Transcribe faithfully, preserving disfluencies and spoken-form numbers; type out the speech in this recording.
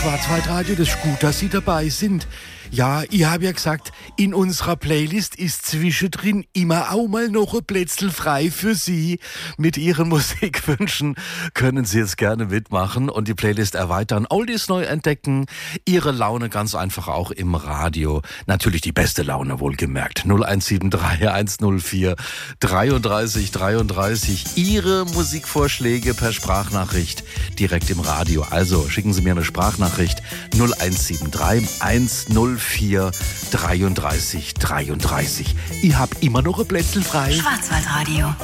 Schwarzwaldradio, das ist gut, dass Sie dabei sind. Ja, ich habe ja gesagt, in unserer Playlist ist zwischendrin immer auch mal noch ein Plätzl frei für Sie. Mit Ihren Musikwünschen können Sie jetzt gerne mitmachen und die Playlist erweitern, Oldies neu entdecken, Ihre Laune ganz einfach auch im Radio. Natürlich die beste Laune, wohlgemerkt. null eins sieben drei eins null vier dreiunddreißig dreiunddreißig. Ihre Musikvorschläge per Sprachnachricht direkt im Radio. Also schicken Sie mir eine Sprachnachricht null eins sieben drei eins null vier dreiunddreißig dreiunddreißig. Ich hab immer noch ein Plätzl frei. Schwarzwaldradio.